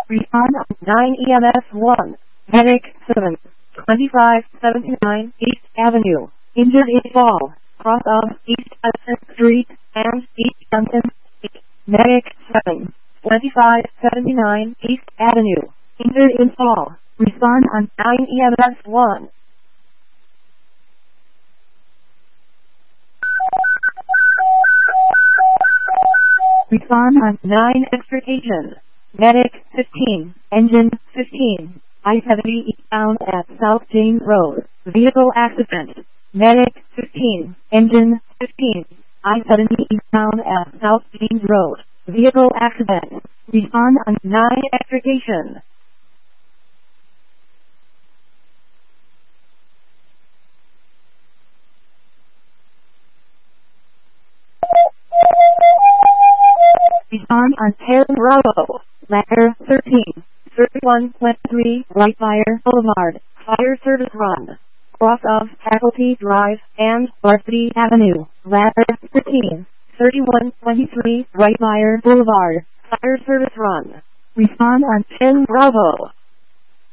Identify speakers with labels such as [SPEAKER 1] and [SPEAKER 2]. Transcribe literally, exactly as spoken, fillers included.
[SPEAKER 1] Respond on nine E M S one. Medic seven. twenty-five seventy-nine East Avenue. Injured in fall. Cross of East Hudson Street and East Johnson Street. Medic seven. twenty-five seventy-nine East Avenue. Injured in fall. Respond on nine E M S one. Respond on nine extrication. Medic fifteen. Engine fifteen. I seventy eastbound at South James Road. Vehicle accident. Medic fifteen. Engine fifteen. I seventy eastbound at South James Road. Vehicle accident. Respond on nine extrication. Respond on ten Bravo. Ladder thirteen. thirty-one twenty-three Whitefire Boulevard. Fire service run. Cross of Faculty Drive and Varsity Avenue. Ladder thirteen. thirty-one twenty-three Whitefire Boulevard. Fire service run. Respond on ten Bravo.